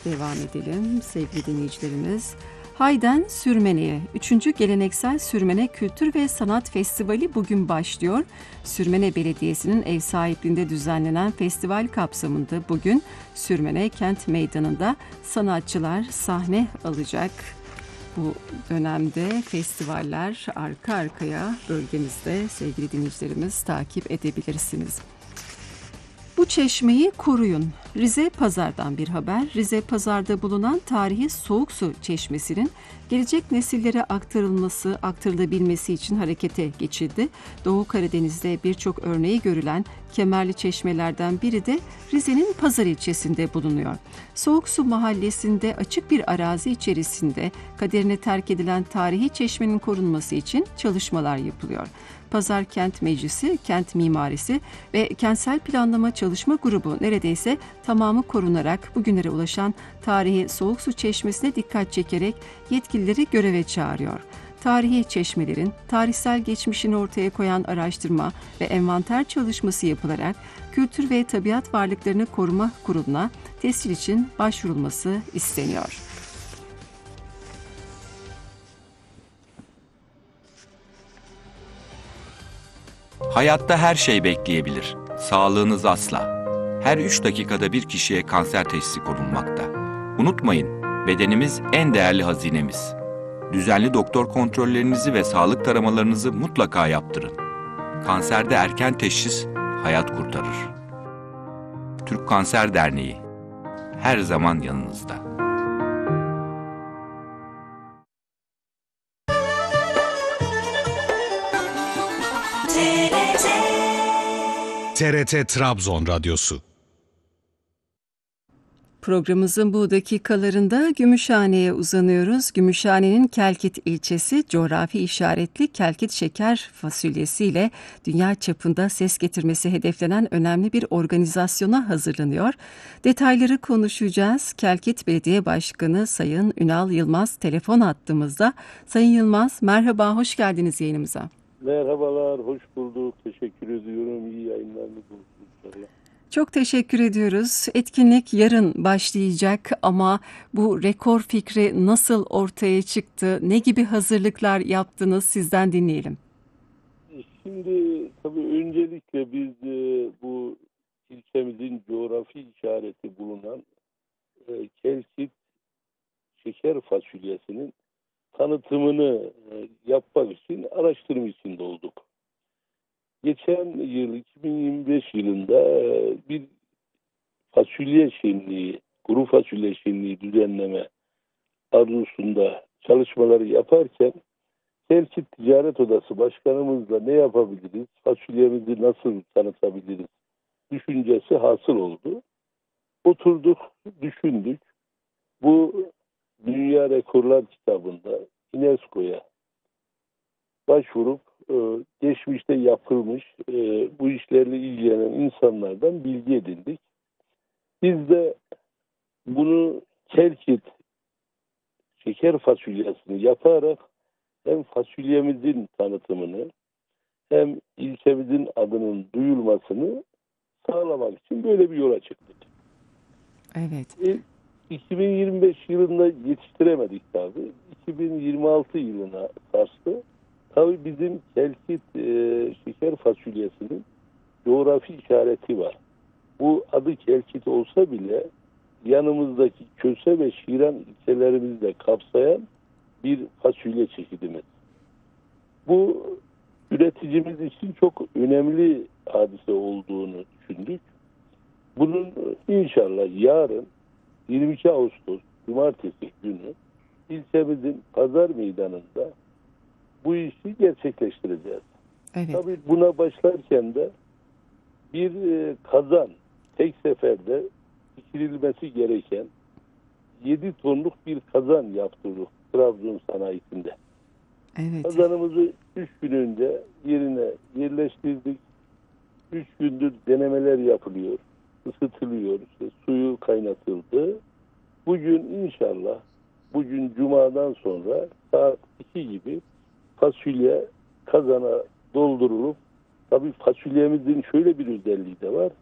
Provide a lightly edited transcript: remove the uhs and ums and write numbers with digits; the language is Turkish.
devam edelim sevgili dinleyicilerimiz. Hay'den Sürmene'ye 3. Geleneksel Sürmene Kültür ve Sanat Festivali bugün başlıyor. Sürmene Belediyesi'nin ev sahipliğinde düzenlenen festival kapsamında bugün Sürmene Kent Meydanı'nda sanatçılar sahne alacak. Bu dönemde festivaller arka arkaya bölgemizde sevgili dinleyicilerimiz takip edebilirsiniz. Bu çeşmeyi koruyun. Rize Pazar'dan bir haber. Rize Pazar'da bulunan tarihi soğuk su çeşmesinin gelecek nesillere aktarılabilmesi için harekete geçildi. Doğu Karadeniz'de birçok örneği görülen kemerli çeşmelerden biri de Rize'nin Pazar ilçesinde bulunuyor. Soğuk Su Mahallesi'nde açık bir arazi içerisinde kaderine terk edilen tarihi çeşmenin korunması için çalışmalar yapılıyor. Pazar Kent Meclisi, Kent Mimarisi ve Kentsel Planlama Çalışma Grubu neredeyse tamamı korunarak bugünlere ulaşan tarihi soğuk su çeşmesine dikkat çekerek yetkilileri göreve çağırıyor. Tarihi çeşmelerin tarihsel geçmişini ortaya koyan araştırma ve envanter çalışması yapılarak Kültür ve Tabiat Varlıklarını Koruma Kurulu'na tescil için başvurulması isteniyor. Hayatta her şey bekleyebilir. Sağlığınız asla. Her 3 dakikada bir kişiye kanser teşhisi konulmakta. Unutmayın, bedenimiz en değerli hazinemiz. Düzenli doktor kontrollerinizi ve sağlık taramalarınızı mutlaka yaptırın. Kanserde erken teşhis hayat kurtarır. Türk Kanser Derneği her zaman yanınızda. TRT Trabzon Radyosu. Programımızın bu dakikalarında Gümüşhane'ye uzanıyoruz. Gümüşhane'nin Kelkit ilçesi coğrafi işaretli Kelkit şeker fasulyesiyle dünya çapında ses getirmesi hedeflenen önemli bir organizasyona hazırlanıyor. Detayları konuşacağız. Kelkit Belediye Başkanı Sayın Ünal Yılmaz telefon hattımızda. Sayın Yılmaz, merhaba, hoş geldiniz yayınımıza. Merhabalar, hoş bulduk. Teşekkür ediyorum. İyi yayınlar bulduk. Çok teşekkür ediyoruz. Etkinlik yarın başlayacak ama bu rekor fikri nasıl ortaya çıktı? Ne gibi hazırlıklar yaptınız? Sizden dinleyelim. Şimdi tabii öncelikle biz bu ilçemizin coğrafi işareti bulunan Kelkit şeker fasulyesinin tanıtımını yapmak için araştırma içinde olduk. Geçen yıl 2025 yılında bir fasulye şenliği, kuru fasulye şenliği düzenleme arzusunda çalışmaları yaparken Kelkit Ticaret Odası Başkanımızla ne yapabiliriz, fasulyemizi nasıl tanıtabiliriz düşüncesi hasıl oldu. Oturduk, düşündük. Bu Dünya Rekorlar kitabında UNESCO'ya başvurup geçmişte yapılmış bu işlerle ilgilenen insanlardan bilgi edindik. Biz de bunu Kelkit şeker fasulyesini yaparak hem fasulyemizin tanıtımını hem ilçemizin adının duyulmasını sağlamak için böyle bir yola çıktık. Evet. 2025 yılında yetiştiremedik tabii. 2026 yılına sarstı. Tabii bizim Kelkit şeker fasulyesinin coğrafi işareti var. Bu adı Kelkit olsa bile yanımızdaki Köse ve Şiran ilçelerimizi de kapsayan bir fasulye çeşidimiz. Bu üreticimiz için çok önemli hadise olduğunu düşündük. Bunun inşallah yarın 22 Ağustos Cumartesi günü ilçemizin pazar meydanında bu işi gerçekleştireceğiz. Evet. Tabii buna başlarken de bir kazan tek seferde pişirilmesi gereken 7 tonluk bir kazan yaptırdık Trabzon sanayisinde. Evet. Kazanımızı 3 gün önce yerine yerleştirdik. 3 gündür denemeler yapılıyor, ısıtılıyor, suyu kaynatıldı. Bugün inşallah, bugün Cuma'dan sonra saat 2 gibi fasulye kazana doldurulup, tabii fasulyemizin şöyle bir özelliği de var.